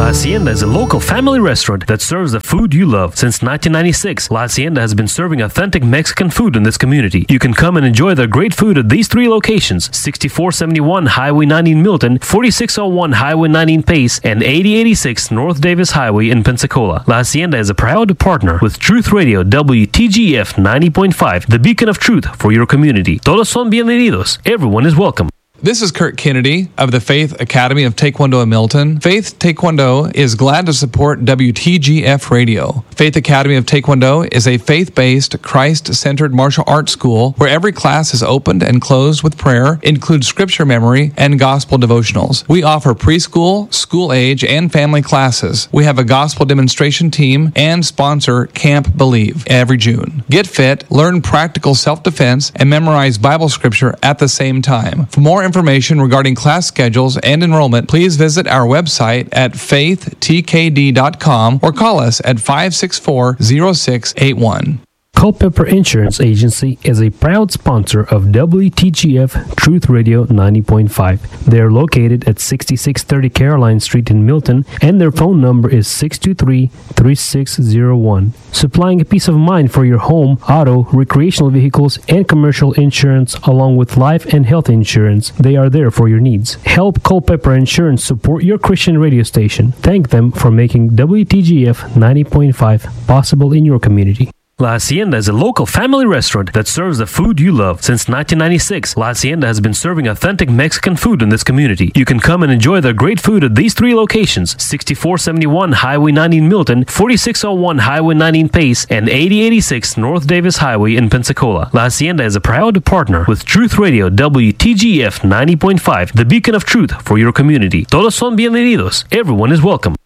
La Hacienda is a local family restaurant that serves the food you love. Since 1996, La Hacienda has been serving authentic Mexican food in this community. You can come and enjoy their great food at these three locations: 6471 Highway 90 in Milton, 4601 Highway 90 in Pace, and 8086 North Davis Highway in Pensacola. La Hacienda is a proud partner with Truth Radio WTGF 90.5, the beacon of truth for your community. Todos son bienvenidos. Everyone is welcome. This is Kurt Kennedy of the Faith Academy of Taekwondo in Milton. Faith Taekwondo is glad to support WTGF Radio. Faith Academy of Taekwondo is a faith-based, Christ-centered martial arts school where every class is opened and closed with prayer, includes scripture memory, and gospel devotionals. We offer preschool, school age, and family classes. We have a gospel demonstration team and sponsor Camp Believe every June. Get fit, learn practical self-defense, and memorize Bible scripture at the same time. For more information regarding class schedules and enrollment, please visit our website at faithtkd.com or call us at 564-0681. Culpeper Insurance Agency is a proud sponsor of WTGF Truth Radio 90.5. They are located at 6630 Caroline Street in Milton, and their phone number is 623-3601. Supplying a peace of mind for your home, auto, recreational vehicles, and commercial insurance, along with life and health insurance. They are there for your needs. Help Culpeper Insurance support your Christian radio station. Thank them for making WTGF 90.5 possible in your community. La Hacienda is a local family restaurant that serves the food you love. Since 1996, La Hacienda has been serving authentic Mexican food in this community. You can come and enjoy their great food at these three locations: 6471 Highway 90 in Milton, 4601 Highway 90 in Pace, and 8086 North Davis Highway in Pensacola. La Hacienda is a proud partner with Truth Radio WTGF 90.5, the beacon of truth for your community. Todos son bienvenidos. Everyone is welcome.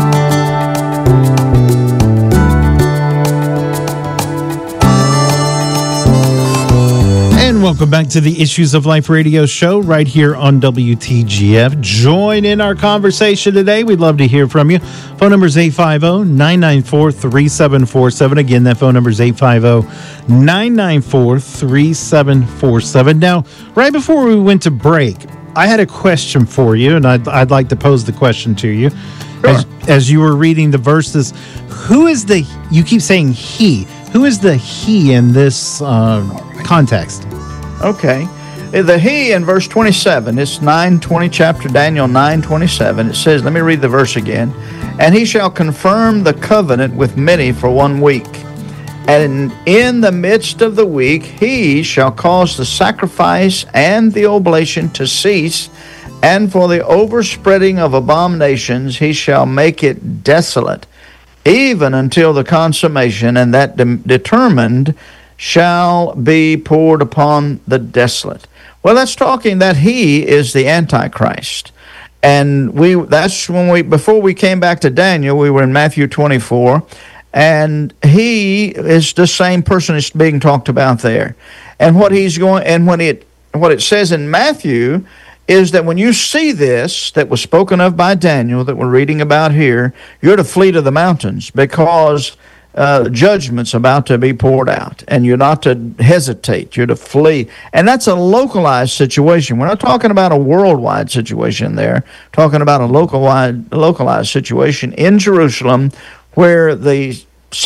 Welcome back to the Issues of Life radio show right here on WTGF. Join in our conversation today. We'd love to hear from you. Phone number is 850-994-3747. Again, that phone number is 850-994-3747. Now, right before we went to break, I had a question for you, and I'd like to pose the question to you. Sure. As you were reading the verses, who is the, you keep saying he, who is the he in this context? Okay. The he in verse 27, it's 9:20 chapter, Daniel 9:27. It says, let me read the verse again. And he shall confirm the covenant with many for 1 week. And in the midst of the week, he shall cause the sacrifice and the oblation to cease. And for the overspreading of abominations, he shall make it desolate, even until the consummation, and that determined shall be poured upon the desolate. Well, that's talking that he is the Antichrist. And before we came back to Daniel, we were in Matthew 24, and he is the same person that's being talked about there. And what he's going, and what it says in Matthew is that when you see this that was spoken of by Daniel that we're reading about here, you're to flee to the mountains, because judgment's about to be poured out, and you're not to hesitate. You're to flee. And that's a localized situation. We're not talking about a worldwide situation there. We're talking about a localized situation in Jerusalem, where the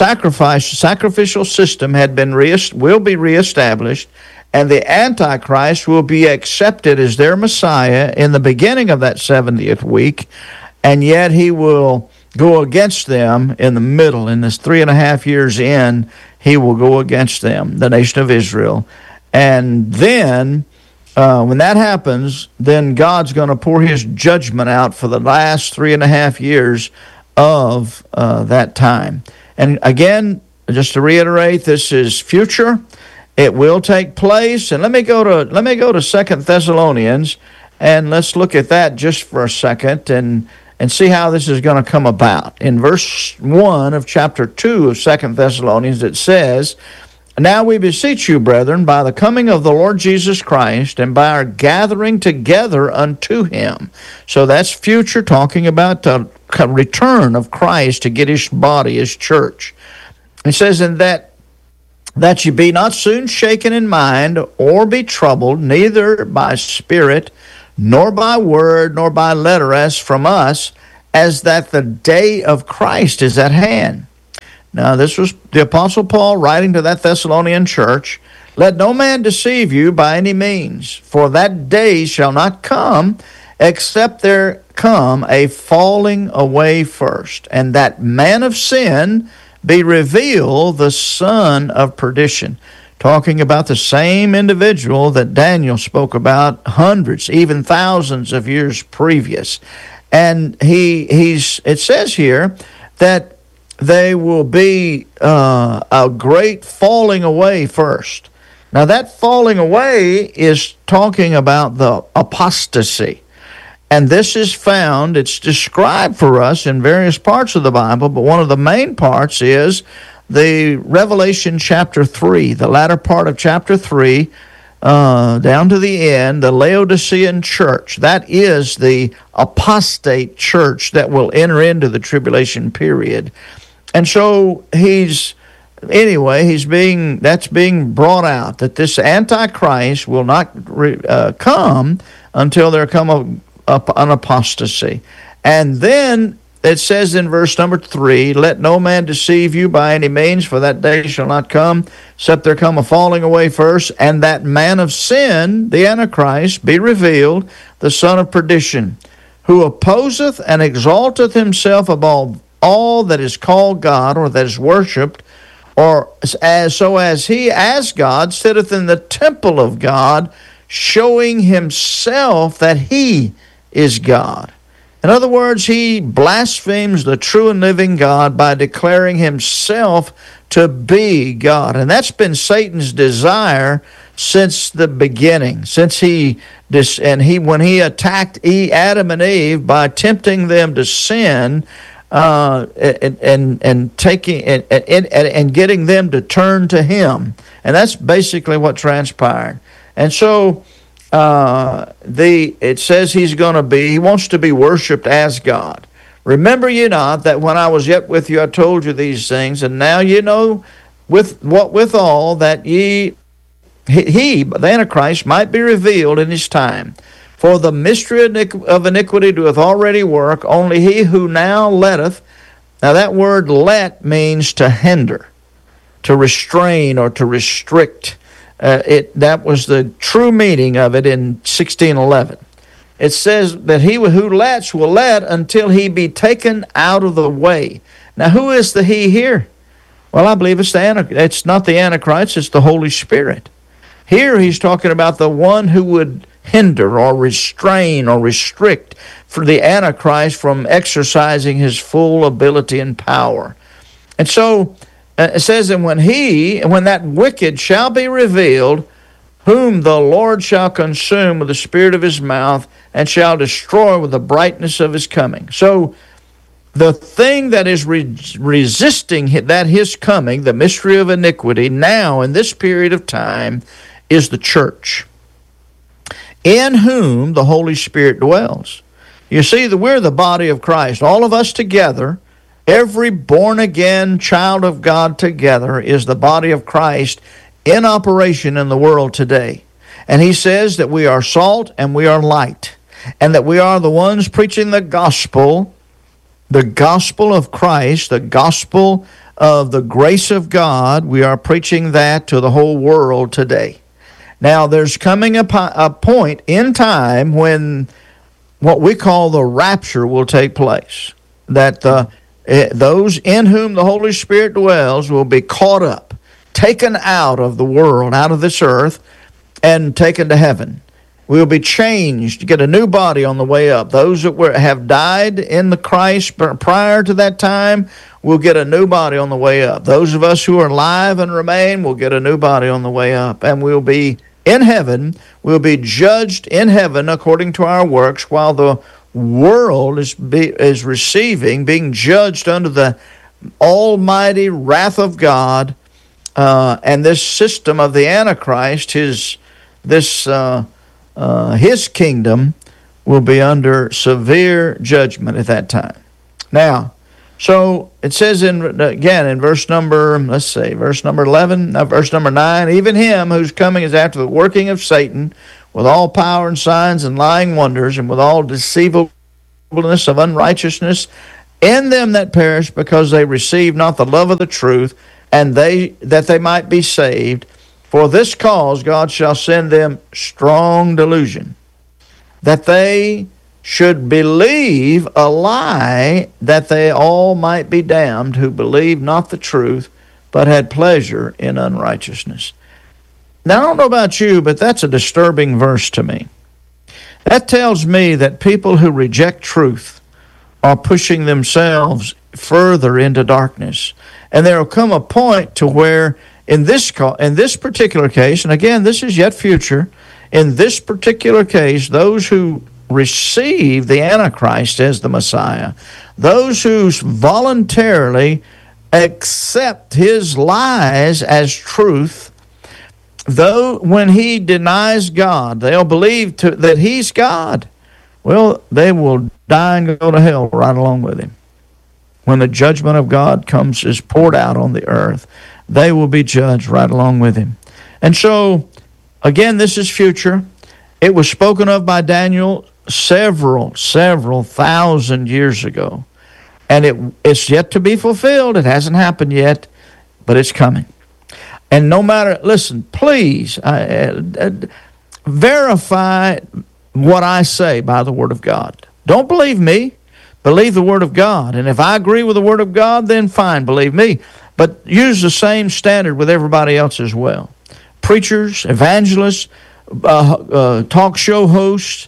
sacrificial system will be reestablished, and the Antichrist will be accepted as their Messiah in the beginning of that 70th week, and yet he will go against them in the middle. In this 3.5 years in, he will go against them, the nation of Israel. And then, when that happens, then God's going to pour his judgment out for the last 3.5 years of that time. And again, just to reiterate, this is future. It will take place. And let me go to 2 Thessalonians, and let's look at that just for a second and see how this is going to come about. In verse 1 of chapter 2 of 2 Thessalonians, it says, Now we beseech you, brethren, by the coming of the Lord Jesus Christ, and by our gathering together unto him. So that's future, talking about the return of Christ to get his body, his church. It says, And that ye be not soon shaken in mind, or be troubled, neither by spirit, nor by word, nor by letter, as from us, as that the day of Christ is at hand. Now, this was the Apostle Paul writing to that Thessalonian church. Let no man deceive you by any means, for that day shall not come except there come a falling away first, and that man of sin be revealed, the son of perdition. Talking about the same individual that Daniel spoke about hundreds, even thousands of years previous. And it says here that they will be a great falling away first. Now, that falling away is talking about the apostasy. And this is found, it's described for us in various parts of the Bible, but one of the main parts is the Revelation chapter 3, the latter part of chapter 3, down to the end, the Laodicean church. That is the apostate church that will enter into the tribulation period. And so that's being brought out, that this Antichrist will not come until there come an apostasy. And then it says in verse number 3, let no man deceive you by any means, for that day shall not come, except there come a falling away first, and that man of sin, the Antichrist, be revealed, the son of perdition, who opposeth and exalteth himself above all that is called God, or that is worshipped, or as he as God sitteth in the temple of God, showing himself that he is God. In other words, he blasphemes the true and living God by declaring himself to be God. And that's been Satan's desire since the beginning, when he attacked Adam and Eve by tempting them to sin, and getting them to turn to him. And that's basically what transpired. And so it says he wants to be worshipped as God. Remember ye not that when I was yet with you I told you these things, and now you know withal that he, the Antichrist, might be revealed in his time. For the mystery of iniquity doeth already work, only he who now letteth. Now that word let means to hinder, to restrain, or to restrict. That was the true meaning of it in 1611. It says that he who lets will let until he be taken out of the way. Now who is the he here? Well, I believe it's not the Antichrist, it's the Holy Spirit. Here he's talking about the one who would hinder or restrain or restrict for the Antichrist from exercising his full ability and power. And so it says, and when that wicked shall be revealed, whom the Lord shall consume with the spirit of his mouth, and shall destroy with the brightness of his coming. So the thing that is resisting that his coming, the mystery of iniquity, now in this period of time, is the church, in whom the Holy Spirit dwells. You see, we're the body of Christ. All of us together, every born-again child of God together, is the body of Christ in operation in the world today. And he says that we are salt and we are light, and that we are the ones preaching the gospel of Christ, the gospel of the grace of God. We are preaching that to the whole world today. Now, there's coming a point in time when what we call the rapture will take place, that those in whom the Holy Spirit dwells will be caught up, taken out of the world, out of this earth, and taken to heaven. We'll be changed, get a new body on the way up. Those that have died in the Christ prior to that time will get a new body on the way up. Those of us who are alive and remain will get a new body on the way up, and we'll be in heaven. We'll be judged in heaven according to our works, while the world is being judged under the almighty wrath of God, and this system of the Antichrist, his kingdom, will be under severe judgment at that time. Now, so it says in verse number 9, even him whose coming is after the working of Satan, with all power and signs and lying wonders, and with all deceivable deceivableness of unrighteousness in them that perish, because they receive not the love of the truth, and that they might be saved. For this cause God shall send them strong delusion, that they should believe a lie, that they all might be damned, who believed not the truth, but had pleasure in unrighteousness. Now, I don't know about you, but that's a disturbing verse to me. That tells me that people who reject truth are pushing themselves further into darkness. And there will come a point to where in this particular case, and again, this is yet future, in this particular case, those who receive the Antichrist as the Messiah, those who voluntarily accept his lies as truth, though when he denies God, they'll believe that he's God. Well, they will die and go to hell right along with him. When the judgment of God is poured out on the earth, they will be judged right along with him. And so, again, this is future. It was spoken of by Daniel several thousand years ago. And it's yet to be fulfilled. It hasn't happened yet, but it's coming. And no matter, listen, please verify what I say by the Word of God. Don't believe me. Believe the Word of God. And if I agree with the Word of God, then fine, believe me. But use the same standard with everybody else as well. Preachers, evangelists, talk show hosts,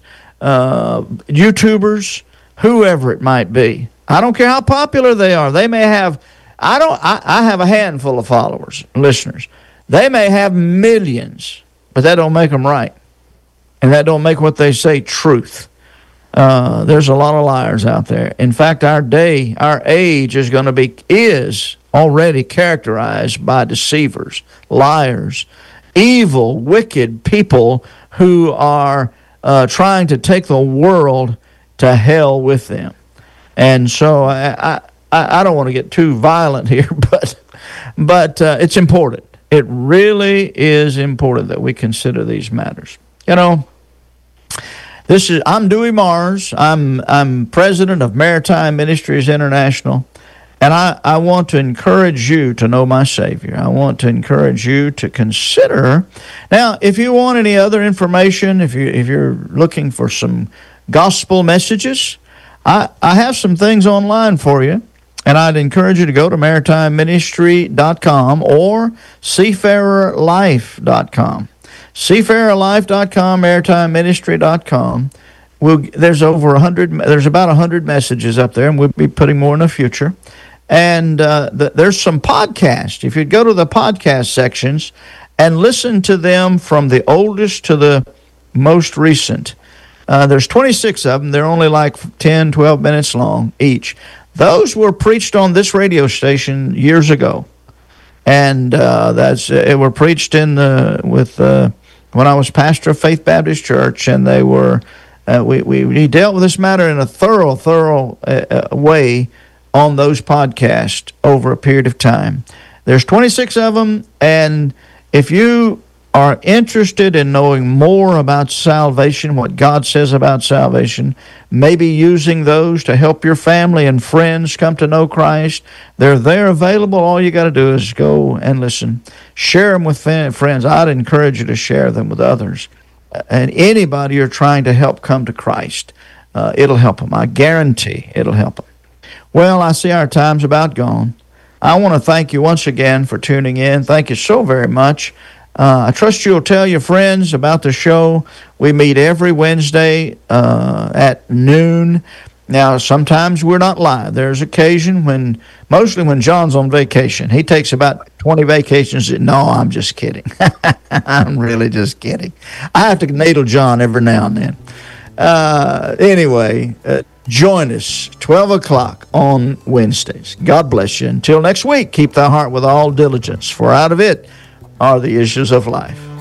YouTubers, whoever it might be. I don't care how popular they are. They may have, I have a handful of followers, listeners. They may have millions, but that don't make them right. And that don't make what they say truth. There's a lot of liars out there. In fact, our age is already characterized by deceivers, liars, evil, wicked people who are trying to take the world to hell with them. And so I don't want to get too violent here, but it's important. It really is important that we consider these matters. You know, I'm Dewey Mars. I'm president of Maritime Ministries International, and I want to encourage you to know my Savior. I want to encourage you to consider. Now, if you want any other information, if you're looking for some gospel messages, I have some things online for you, and I'd encourage you to go to maritimeministry.com or seafarerlife.com. seafarerlife.com, maritimeministry.com. There's about 100 messages up there, and we'll be putting more in the future. And there's some podcasts. If you'd go to the podcast sections and listen to them from the oldest to the most recent. There's 26 of them. They're only like 10, 12 minutes long each. Those were preached on this radio station years ago. And it were preached when I was pastor of Faith Baptist Church, and they were we dealt with this matter in a thorough way on those podcasts over a period of time. There's 26 of them, and if you are interested in knowing more about salvation, what God says about salvation, maybe using those to help your family and friends come to know Christ, they're available. All you got to do is go and listen. Share them with friends. I'd encourage you to share them with others. And anybody you're trying to help come to Christ, it'll help them. I guarantee it'll help them. Well, I see our time's about gone. I want to thank you once again for tuning in. Thank you so very much. I trust you'll tell your friends about the show. We meet every Wednesday at noon. Now, sometimes we're not live. There's occasion mostly when John's on vacation. He takes about 20 vacations. No, I'm just kidding. I'm really just kidding. I have to needle John every now and then. Anyway, join us 12 o'clock on Wednesdays. God bless you. Until next week, keep thy heart with all diligence, for out of it are the issues of life.